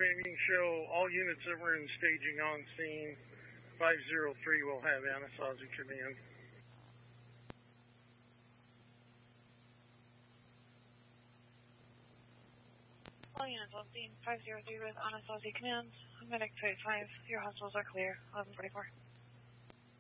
transmitting show all units that were in staging on scene. 503 will have Anasazi command. All units on scene, 503 with Anasazi command. Medic 285, your hospitals are clear, 1144.